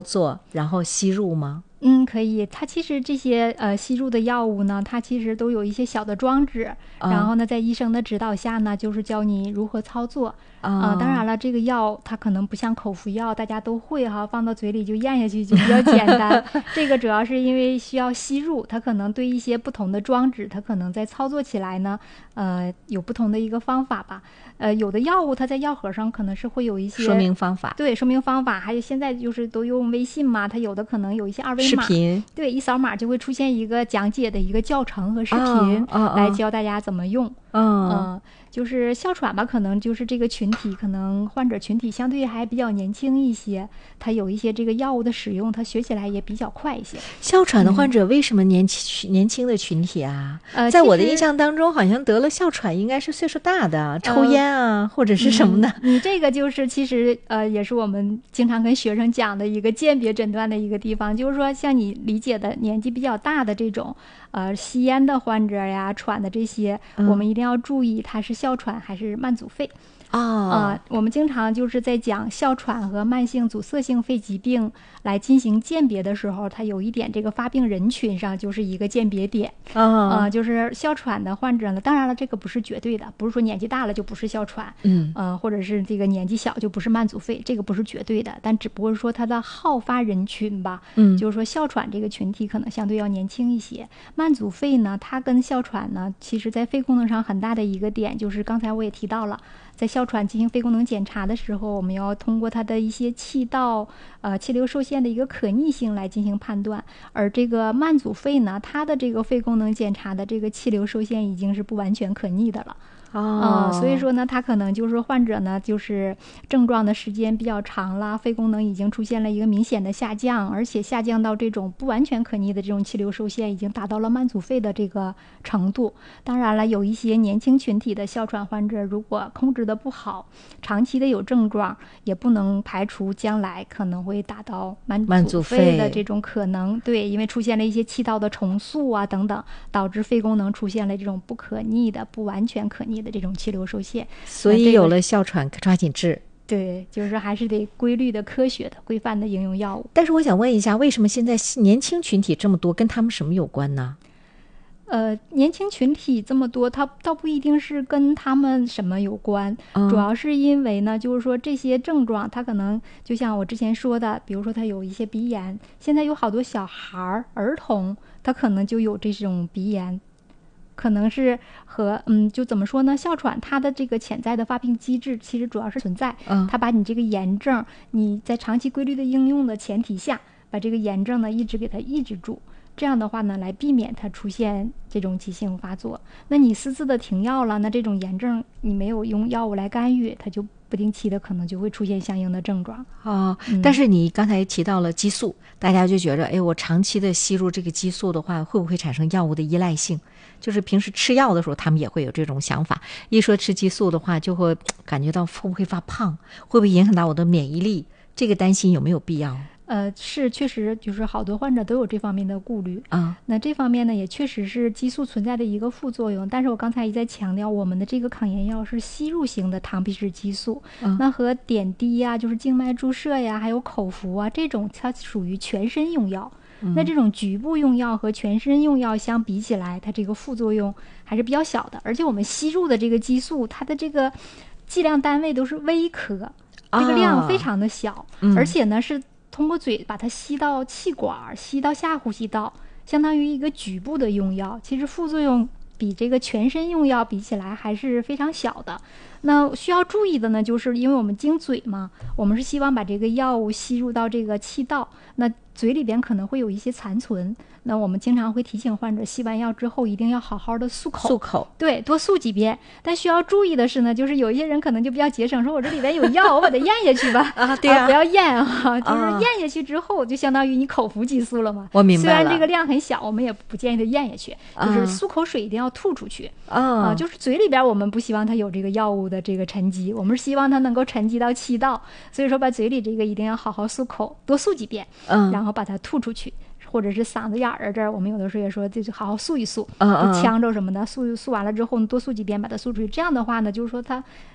做，然后吸入吗？ 可以。它其实这些吸入的药物呢，它其实都有一些小的装置，然后呢，在医生的指导下呢，就是教你如何操作。当然了，这个药它可能不像口服药，大家都会哈，放到嘴里就咽下去就比较简单。这个主要是因为需要吸入，它可能对一些不同的装置，它可能在操作起来呢，有不同的一个方法吧。有的药物它在药盒上可能是会有一些说明方法， 对，说明方法。还有现在就是都用微信嘛，它有的可能有一些二维码， 视频， 对，一扫码就会出现一个讲解的一个教程和视频，来教大家怎么用。就是哮喘吧，可能就是这个群体，可能患者群体相对还比较年轻一些，他有一些这个药物的使用，他学起来也比较快一些。 哮喘的患者为什么年轻的群体啊？在我的印象当中，好像得了哮喘应该是岁数大的，抽烟啊，或者是什么的。 你这个就是其实也是我们经常跟学生讲的一个鉴别诊断的一个地方，就是说像你理解的年纪比较大的这种吸烟的患者呀、喘的这些，我们一定要注意它是哮喘还是慢阻肺。我们经常就是在讲哮喘和慢性阻塞性肺疾病来进行鉴别的时候，它有一点这个发病人群上就是一个鉴别点。就是哮喘的患者呢，当然了，这个不是绝对的，不是说年纪大了就不是哮喘，或者是这个年纪小就不是慢阻肺，这个不是绝对的，但只不过说它的好发人群吧，就是说哮喘这个群体可能相对要年轻一些。慢阻肺呢，它跟哮喘呢，其实在肺功能上很大的一个点就是刚才我也提到了。在哮喘进行肺功能检查的时候，我们要通过它的一些气道、气流受限的一个可逆性来进行判断。而这个慢阻肺呢，它的这个肺功能检查的这个气流受限已经是不完全可逆的了。所以说呢，它可能就是患者呢，就是症状的时间比较长了，肺功能已经出现了一个明显的下降，而且下降到这种不完全可逆的这种气流受限，已经达到了慢阻肺的这个程度。当然了，有一些年轻群体的哮喘患者，如果控制的不好，长期的有症状，也不能排除将来可能会达到慢阻肺的这种可能。对，因为出现了一些气道的重塑啊等等，导致肺功能出现了这种不可逆的、不完全可逆的这种气流受限， 所以有了哮喘抓紧治。 对，就是还是得规律的、科学的、规范的应用药物。 但是我想问一下，为什么现在年轻群体这么多，跟他们什么有关呢？ 年轻群体这么多，它倒不一定是跟他们什么有关，主要是因为呢，就是说这些症状，它可能就像我之前说的，比如说他有一些鼻炎，现在有好多小孩儿童，他可能就有这种鼻炎。可能是和就怎么说呢？哮喘它的这个潜在的发病机制其实主要是存在，它把你这个炎症，你在长期规律的应用的前提下，把这个炎症呢一直给它抑制住，这样的话呢，来避免它出现这种急性发作。那你私自的停药了，那这种炎症你没有用药物来干预，它就不定期的可能就会出现相应的症状。 但是你刚才提到了激素，大家就觉着，我长期的吸入这个激素的话，会不会产生药物的依赖性？就是平时吃药的时候，他们也会有这种想法。一说吃激素的话，就会感觉到会不会发胖，会不会影响到我的免疫力？这个担心有没有必要？ 是确实就是好多患者都有这方面的顾虑那这方面呢也确实是激素存在的一个副作用，但是我刚才一再强调，我们的这个抗炎药是吸入型的糖皮质激素那和点滴呀，就是静脉注射呀，还有口服啊，这种它属于全身用药那这种局部用药和全身用药相比起来，它这个副作用还是比较小的，而且我们吸入的这个激素，它的这个剂量单位都是微克这个量非常的小而且呢是通过嘴把它吸到气管，吸到下呼吸道，相当于一个局部的用药，其实副作用比这个全身用药比起来还是非常小的。那需要注意的呢，就是因为我们经嘴嘛，我们是希望把这个药物吸入到这个气道，那嘴里边可能会有一些残存，那我们经常会提醒患者吸完药之后一定要好好的漱口，对，多漱几遍。但需要注意的是呢，就是有一些人可能就比较节省，说我这里边有药，我把它咽下去吧对啊， 不要咽就是咽下去之后就相当于你口服激素了嘛。 我明白了， 虽然这个量很小，我们也不建议它咽下去，就是漱口水一定要吐出去就是嘴里边我们不希望它有这个药物的这个沉积，我们是希望它能够沉积到气道，所以说把嘴里这个一定要好好漱口，多漱几遍然后把它吐出去，或者是嗓子眼儿这儿，我们有的时候也说就是好好漱一漱腔着什么的，漱完了之后多漱几遍把它漱出去，这样的话呢就是说它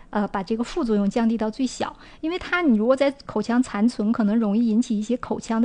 把这个副作用降低到最小。因为它你如果在口腔残存，可能容易引起一些口腔